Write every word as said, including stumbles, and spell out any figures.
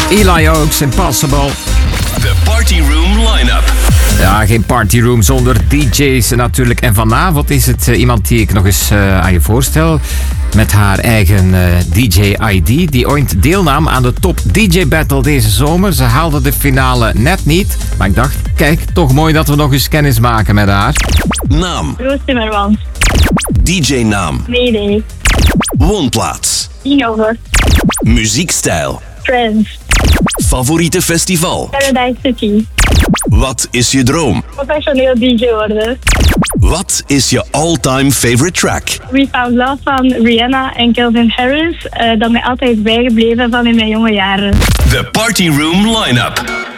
Eli Oaks, Impossible. De Party Room line-up. Ja, geen partyroom zonder D J's natuurlijk. En vanavond is het uh, iemand die ik nog eens uh, aan je voorstel. Met haar eigen uh, D J I D. Die ooit deelnam aan de Top D J Battle deze zomer. Ze haalde de finale net niet. Maar ik dacht, kijk, toch mooi dat we nog eens kennis maken met haar. Naam. Roos Timmermans. D J-naam. Mayday. Woonplaats. Eindhoven. Muziekstijl. Friends. Favoriete festival. Paradise City. Wat is je droom? Professioneel D J worden. Wat is je all-time favorite track? We Found Love van Rihanna en Calvin Harris. Uh, dat mij altijd bijgebleven van in mijn jonge jaren. De Party Room line-up.